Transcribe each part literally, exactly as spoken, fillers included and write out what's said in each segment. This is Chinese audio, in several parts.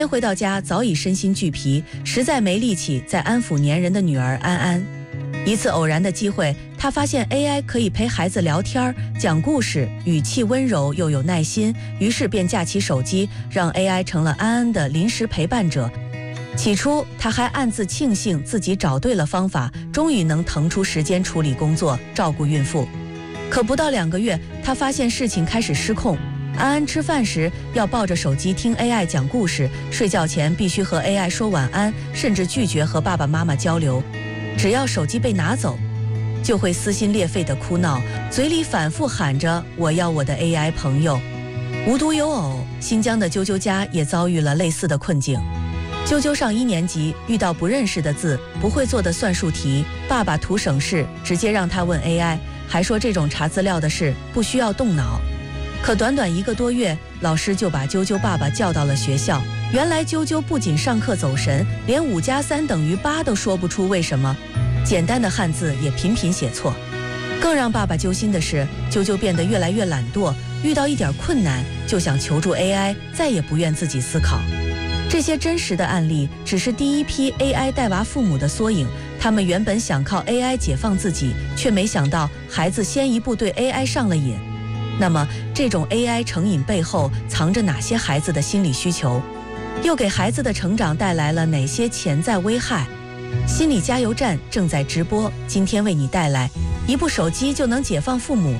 回到家早已身心俱疲，实在没力气再安抚粘人的女儿安安。一次偶然的机会，他发现 A I 可以陪孩子聊天、讲故事，语气温柔又有耐心，于是便架起手机，让 A I 成了安安的临时陪伴者。起初他还暗自庆幸自己找对了方法，终于能腾出时间处理工作，照顾孕妇。可不到两个月，他发现事情开始失控。安安吃饭时要抱着手机听 A I 讲故事，睡觉前必须和 A I 说晚安，甚至拒绝和爸爸妈妈交流。只要手机被拿走，就会撕心裂肺地哭闹，嘴里反复喊着我要我的 A I 朋友。无独有偶，新疆的啾啾家也遭遇了类似的困境。啾啾上一年级，遇到不认识的字、不会做的算术题，爸爸图省事，直接让他问 A I， 还说这种查资料的事不需要动脑。可短短一个多月，老师就把啾啾爸爸叫到了学校。原来啾啾不仅上课走神，连五加三等于八都说不出为什么，简单的汉字也频频写错。更让爸爸揪心的是，啾啾变得越来越懒惰，遇到一点困难就想求助 A I， 再也不愿自己思考。这些真实的案例只是第一批 A I 带娃父母的缩影，他们原本想靠 A I 解放自己，却没想到孩子先一步对 A I 上了瘾。那么这种 A I 成瘾背后藏着哪些孩子的心理需求，又给孩子的成长带来了哪些潜在危害？心理加油站正在直播，今天为你带来一部手机就能解放父母，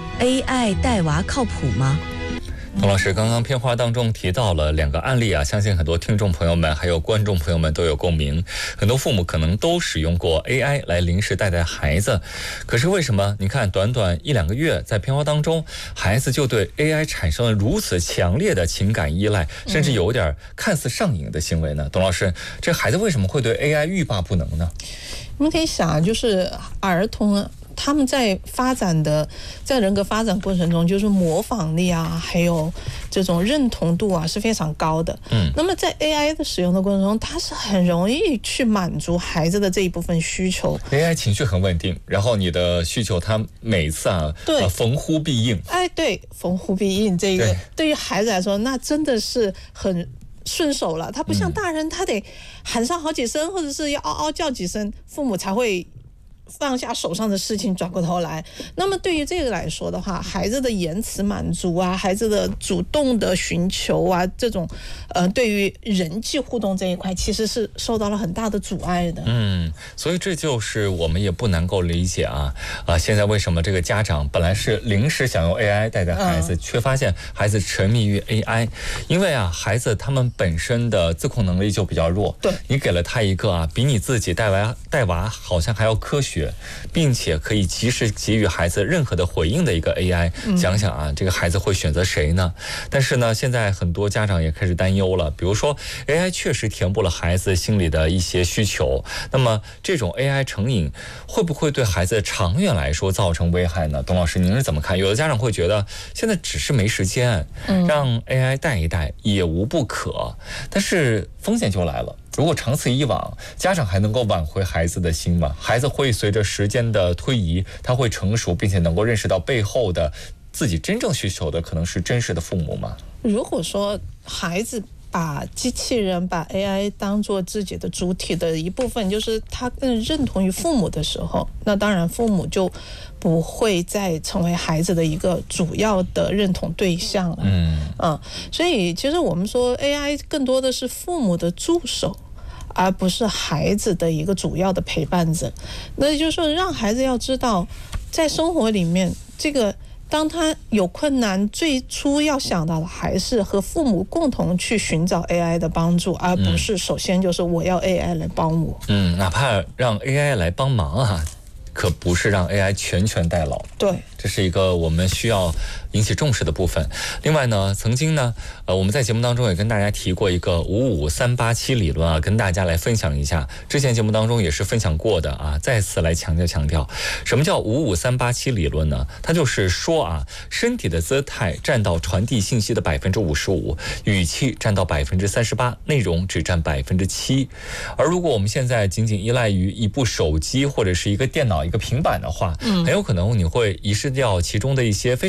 A I 带娃靠谱吗？ 董老师刚刚片花当中提到了两个案例啊，相信很多听众朋友们还有观众朋友们都有共鸣。很多父母可能都使用过 A I 来临时带带孩子，可是为什么你看短短一两个月，在片花当中孩子就对 A I 产生了如此强烈的情感依赖，甚至有点看似上瘾的行为呢？董老师，这孩子为什么会对 A I 欲罢不能呢？ 我们可以想，就是儿童他们在发展的在人格发展过程中，就是模仿力啊，还有这种认同度啊是非常高的。嗯，那么在 A I 的使用的过程中，它是很容易去满足孩子的这一部分需求。 A I 情绪很稳定，然后你的需求它每次啊，对、呃、逢呼必应。 哎，对，逢呼必应这个 对, 对于孩子来说，那真的是很顺手了。他不像大人，他得喊上好几声，或者是要嗷嗷叫几声，父母才会放下手上的事情转过头来。那么对于这个来说的话，孩子的延迟满足啊，孩子的主动的寻求啊，这种呃对于人际互动这一块其实是受到了很大的阻碍的。 嗯，所以这就是我们也不能够理解啊啊、呃！现在为什么这个家长本来是临时想用 A I 带带孩子、嗯、却发现孩子沉迷于 A I， 因为啊孩子他们本身的自控能力就比较弱， 对， 你给了他一个啊比你自己带娃带娃好像还要科学，并且可以及时给予孩子任何的回应的一个 A I， 想想啊，这个孩子会选择谁呢？但是呢，现在很多家长也开始担忧了，比如说 A I 确实填补了孩子心里的一些需求，那么这种 A I 成瘾会不会对孩子长远来说造成危害呢？董老师，您是怎么看？有的家长会觉得现在只是没时间，让 A I 带一带也无不可，但是风险就来了。如果长此以往，家长还能够挽回孩子的心吗？孩子会随着时间的推移，他会成熟，并且能够认识到背后的自己真正需求的可能是真实的父母吗？ 如果说孩子把机器人、把 A I 当作自己的主体的一部分，就是他更认同于父母的时候，那当然父母就不会再成为孩子的一个主要的认同对象了。嗯嗯，所以其实我们说 A I 更多的是父母的助手，而不是孩子的一个主要的陪伴者。那就是说，让孩子要知道，在生活里面，这个当他有困难，最初要想到的还是和父母共同去寻找 A I 的帮助，而不是首先就是我要 A I 来帮我。 嗯，哪怕让 A I 来帮忙啊，可不是让 A I 全权代劳。 对， 这是一个我们需要引起重视的部分。另外呢，曾经呢，呃，我们在节目当中也跟大家提过一个五五三八七理论啊，跟大家来分享一下。之前节目当中也是分享过的啊，再次来强调强调，什么叫五五三八七理论呢？它就是说啊，身体的姿态占到传递信息的百分之五十五，语气占到百分之三十八，内容只占百分之七。而如果我们现在仅仅依赖于一部手机或者是一个电脑、一个平板的话，嗯，很有可能你会遗失掉其中的一些非常重要的部分。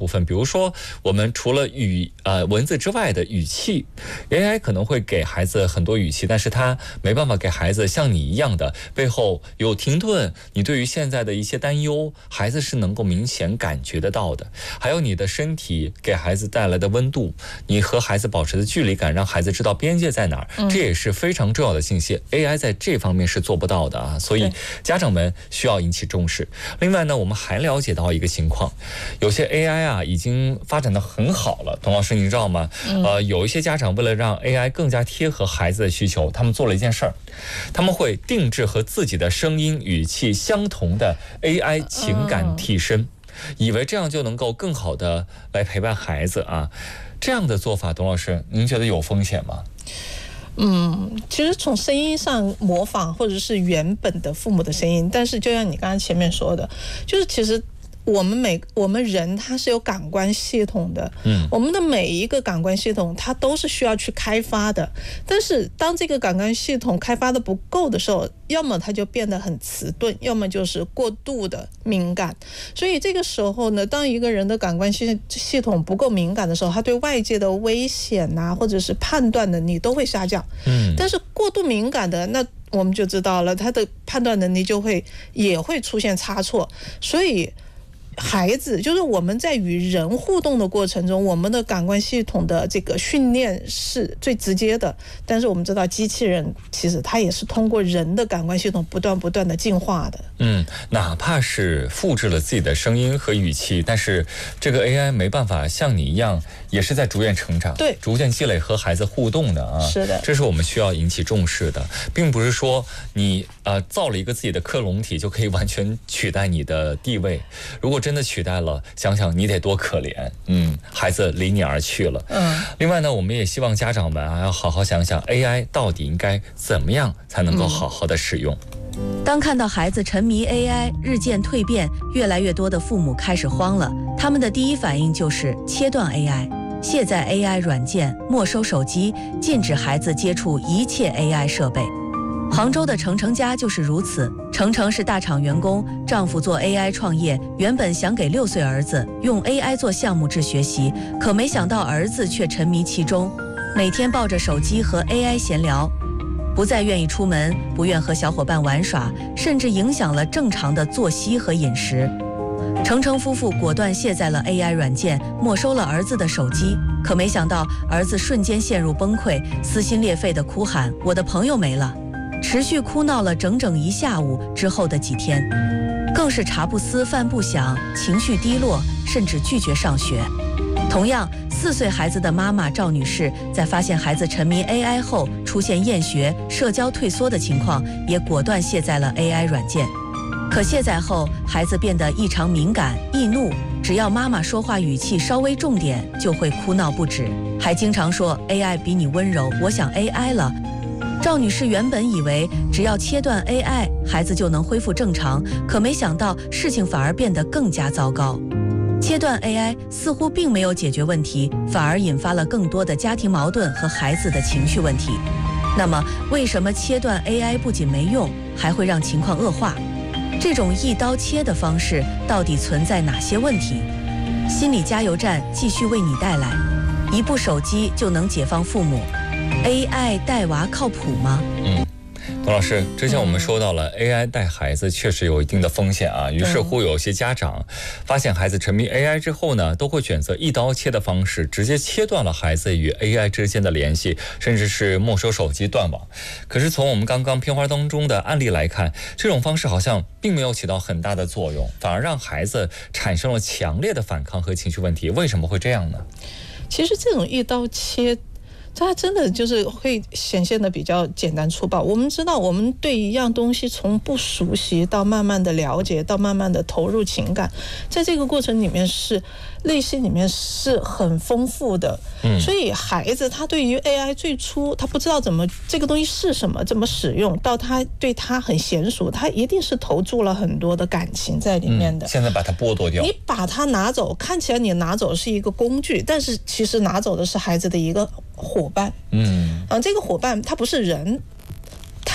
部分，比如说我们除了语呃文字之外的语气 ，A I 可能会给孩子很多语气，但是它没办法给孩子像你一样的背后有停顿，你对于现在的一些担忧，孩子是能够明显感觉得到的。还有你的身体给孩子带来的温度，你和孩子保持的距离感，让孩子知道边界在哪儿，这也是非常重要的信息。A I 在这方面是做不到的啊，所以家长们需要引起重视。另外呢，我们还了解到一个情况，有些 A I 啊已经发展得很好了。童老师，您知道吗？呃，有一些家长为了让 A I 更加贴合孩子的需求，他们做了一件事儿，他们会定制和自己的声音语气相同的 A I 情感替身，以为这样就能够更好的来陪伴孩子啊。这样的做法，董老师，您觉得有风险吗？ 嗯，其实从声音上模仿或者是原本的父母的声音，但是就像你刚刚前面说的，就是其实我们每我们人他是有感官系统的，嗯，我们的每一个感官系统它都是需要去开发的，但是当这个感官系统开发的不够的时候，要么它就变得很迟钝，要么就是过度的敏感。所以这个时候呢，当一个人的感官系系统不够敏感的时候，他对外界的危险啊，或者是判断能力都会下降。嗯，但是过度敏感的，那我们就知道了，他的判断能力就会也会出现差错。所以孩子就是我们在与人互动的过程中，我们的感官系统的这个训练是最直接的，但是我们知道机器人其实它也是通过人的感官系统不断不断的进化的。嗯， 哪怕是复制了自己的声音和语气，但是这个 A I 没办法像你一样，也是在逐渐成长， 对， 逐渐积累和孩子互动的啊。 是的， 这是我们需要引起重视的，并不是说你呃造了一个自己的克隆体就可以完全取代你的地位。如果真的取代了，想想你得多可怜，嗯，孩子离你而去了。嗯，另外呢，我们也希望家长们啊要好好想想 A I 到底应该怎么样才能够好好的使用。 嗯、当看到孩子沉迷 A I 日渐蜕变，越来越多的父母开始慌了，他们的第一反应就是切断 A I， 卸载 A I 软件，没收手机，禁止孩子接触一切 A I 设备。杭州的程程家就是如此。程程是大厂员工，丈夫做 A I 创业，原本想给六岁儿子用 A I 做项目制学习，可没想到儿子却沉迷其中，每天抱着手机和 A I 闲聊，不再愿意出门，不愿和小伙伴玩耍，甚至影响了正常的作息和饮食。程程夫妇果断卸载了 A I 软件，没收了儿子的手机，可没想到儿子瞬间陷入崩溃，撕心裂肺地哭喊：“我的朋友没了！”持续哭闹了整整一下午之后的几天，更是茶不思饭不想，情绪低落，甚至拒绝上学。同样，四岁孩子的妈妈赵女士在发现孩子沉迷 A I 后出现厌学、社交退缩的情况，也果断卸载了 A I 软件。可卸载后，孩子变得异常敏感、易怒，只要妈妈说话语气稍微重点，就会哭闹不止，还经常说 A I 比你温柔，我想 A I 了。赵女士原本以为只要切断 A I， 孩子就能恢复正常，可没想到事情反而变得更加糟糕。切断 A I 似乎并没有解决问题，反而引发了更多的家庭矛盾和孩子的情绪问题。那么，为什么切断 A I 不仅没用，还会让情况恶化？这种一刀切的方式到底存在哪些问题？心理加油站继续为你带来：一部手机就能解放父母。A I 带娃靠谱吗？ 嗯，董老师，之前我们说到了 A I 带孩子确实有一定的风险啊，于是乎有些家长发现孩子沉迷 A I 之后呢，都会选择一刀切的方式，直接切断了孩子与 A I 之间的联系，甚至是没收手机断网。可是从我们刚刚片花当中的案例来看，这种方式好像并没有起到很大的作用，反而让孩子产生了强烈的反抗和情绪问题。为什么会这样呢？ 其实这种一刀切它真的就是会显现的比较简单粗暴。我们知道，我们对一样东西从不熟悉到慢慢的了解，到慢慢的投入情感，在这个过程里面是内心里面是很丰富的。嗯，所以孩子他对于 A I 最初他不知道怎么这个东西是什么，怎么使用，到他对他很娴熟，他一定是投注了很多的感情在里面的。 嗯，现在把它剥夺掉， 你把它拿走，看起来你拿走是一个工具，但是其实拿走的是孩子的一个伙伴。嗯，啊，这个伙伴他不是人，他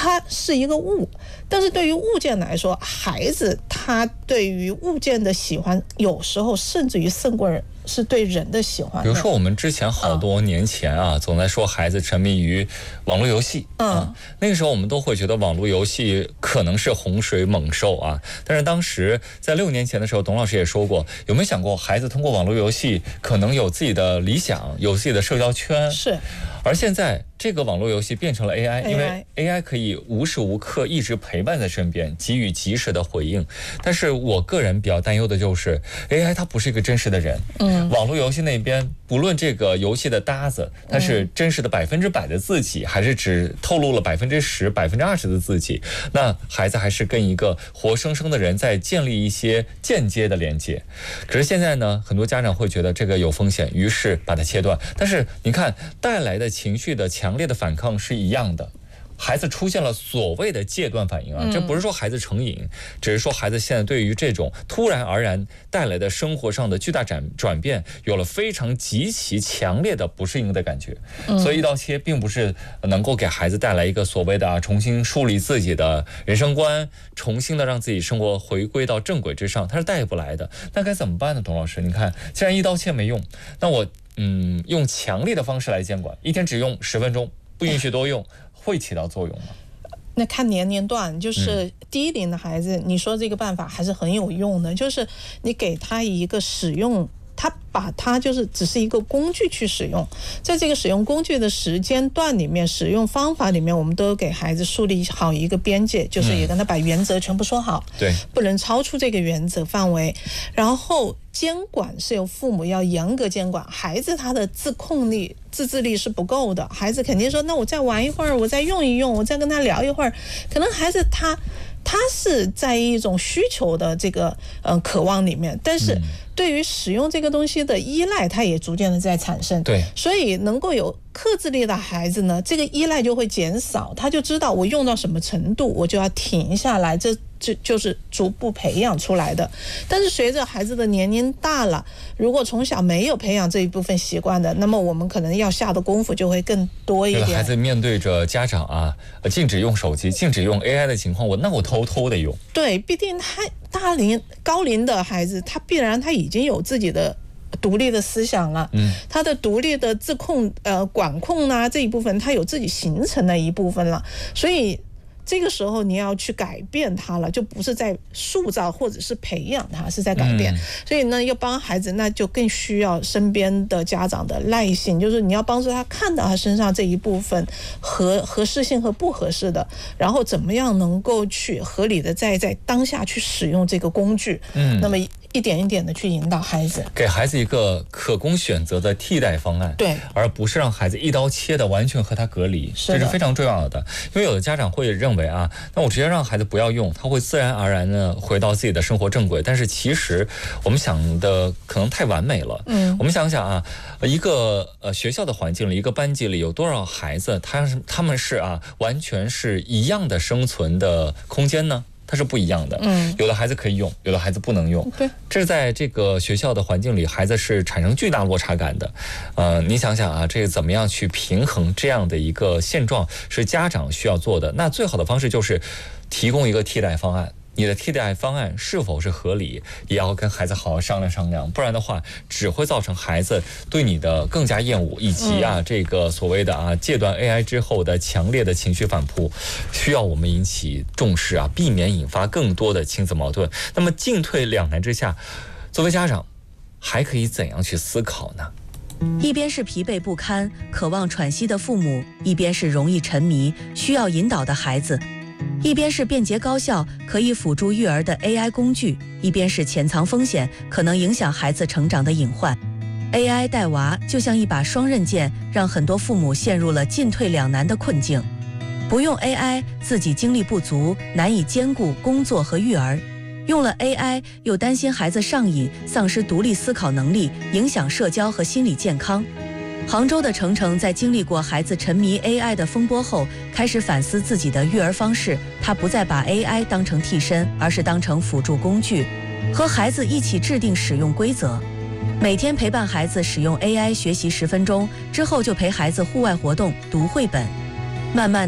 它是一个物，但是对于物件来说，孩子他对于物件的喜欢，有时候甚至于胜过人是对人的喜欢的。 比如说我们之前好多年前啊，总在说孩子沉迷于网络游戏，嗯、啊，那个时候我们都会觉得网络游戏可能是洪水猛兽啊。但是当时在六年前的时候，董老师也说过，有没有想过孩子通过网络游戏可能有自己的理想，有自己的社交圈？ 是。 而现在这个网络游戏变成了 A I， 因为 A I 可以无时无刻一直陪伴在身边，给予及时的回应。但是我个人比较担忧的就是 A I 它不是一个真实的人。嗯，网络游戏那边不论这个游戏的搭子，它是真实的百分之百的自己，还是只透露了百分之十、百分之二十的自己，那孩子还是跟一个活生生的人在建立一些间接的连接。可是现在呢，很多家长会觉得这个有风险，于是把它切断。但是你看带来的情绪的强烈的反抗是一样的，孩子出现了所谓的戒断反应啊，这不是说孩子成瘾，只是说孩子现在对于这种突然而然带来的生活上的巨大转转变，有了非常极其强烈的不适应的感觉。所以一刀切并不是能够给孩子带来一个所谓的啊重新梳理自己的人生观，重新的让自己生活回归到正轨之上，它是带不来的。那该怎么办呢？董老师，你看，既然一刀切没用，那我嗯用强力的方式来监管，一天只用十分钟，不允许多用。会起到作用吗？ 那看年龄段，就是低龄的孩子，嗯、你说这个办法还是很有用的，就是你给他一个使用，他把它就是只是一个工具去使用，在这个使用工具的时间段里面，使用方法里面，我们都给孩子树立好一个边界，就是也跟他把原则全部说好， 对、嗯， 不能超出这个原则范围，然后监管是由父母要严格监管，孩子他的自控力、自制力是不够的，孩子肯定说，那我再玩一会儿，我再用一用，我再跟他聊一会儿，可能孩子他他是在一种需求的这个呃渴望里面，但是对于使用这个东西的依赖，他也逐渐的在产生， 对， 所以能够有克制力的孩子呢，这个依赖就会减少，他就知道我用到什么程度，我就要停下来，这这就是逐步培养出来的。但是随着孩子的年龄大了，如果从小没有培养这一部分习惯的，那么我们可能要下的功夫就会更多一点。 孩子面对着家长啊，禁止用手机、禁止用 A I 的情况，我那我偷偷的用。 对，必定他大龄高龄的孩子，他必然他已经有自己的独立的思想了，嗯，他的独立的自控呃管控啊这一部分，他有自己形成的一部分了，所以这个时候你要去改变他了，就不是在塑造或者是培养他，是在改变。嗯、所以呢，要帮孩子，那就更需要身边的家长的耐性，就是你要帮助他看到他身上这一部分合合适性和不合适的，然后怎么样能够去合理的在在当下去使用这个工具。嗯，那么一点一点的去引导孩子， 给孩子一个可供选择的替代方案， 对， 而不是让孩子一刀切的完全和他隔离，这是非常重要的。因为有的家长会认为啊，那我直接让孩子不要用，他会自然而然的回到自己的生活正轨。但是其实我们想的可能太完美了。嗯，我们想想啊，一个呃学校的环境里，一个班级里有多少孩子，他是他们是啊完全是一样的生存的空间呢？它是不一样的，嗯，有的孩子可以用，有的孩子不能用， 对， 这是在这个学校的环境里，孩子是产生巨大落差感的，呃，你想想啊，这个怎么样去平衡这样的一个现状，是家长需要做的。那最好的方式就是提供一个替代方案。你的替代方案是否是合理，也要跟孩子好好商量商量，不然的话只会造成孩子对你的更加厌恶，以及啊、嗯、这个所谓的啊戒断 A I 之后的强烈的情绪反扑，需要我们引起重视啊，避免引发更多的亲子矛盾。那么进退两难之下，作为家长还可以怎样去思考呢？ 一边是疲惫不堪、渴望喘息的父母，一边是容易沉迷、需要引导的孩子。一边是便捷高效可以辅助育儿的 A I 工具，一边是潜藏风险可能影响孩子成长的隐患。A I 带娃就像一把双刃剑，让很多父母陷入了进退两难的困境。不用 A I， 自己精力不足，难以兼顾工作和育儿；用了 A I， 又担心孩子上瘾，丧失独立思考能力，影响社交和心理健康。杭州的程程在经历过孩子沉迷 A I 的风波后，开始反思自己的育儿方式。他不再把 A I 当成替身，而是当成辅助工具，和孩子一起制定使用规则。每天陪伴孩子使用 A I 学习十分钟，之后就陪孩子户外活动、读绘本。慢慢的，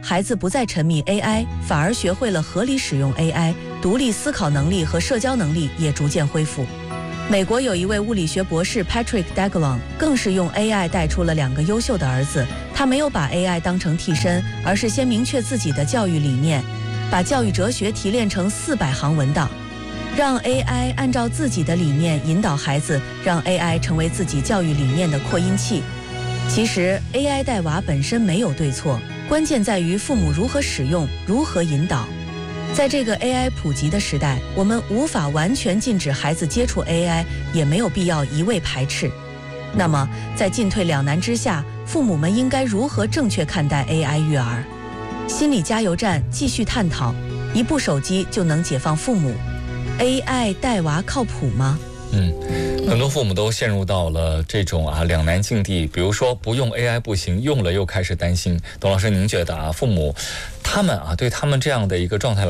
孩子不再沉迷 A I， 反而学会了合理使用 A I， 独立思考能力和社交能力也逐渐恢复。美国有一位物理学博士 Patrick Daglon 更是用 A I 带出了两个优秀的儿子。他没有把 A I 当成替身，而是先明确自己的教育理念，把教育哲学提炼成四百行文档，让 A I 按照自己的理念引导孩子，让 A I 成为自己教育理念的扩音器。其实 A I 带娃本身没有对错，关键在于父母如何使用，如何引导。在这个 A I 普及的时代，我们无法完全禁止孩子接触 A I， 也没有必要一味排斥。那么在进退两难之下，父母们应该如何正确看待 A I 育儿？心理加油站继续探讨，一部手机就能解放父母 ，A I 带娃靠谱吗？ 嗯，很多父母都陷入到了这种啊两难境地，比如说不用 A I 不行，用了又开始担心。董老师，您觉得啊，父母他们啊对他们这样的一个状态来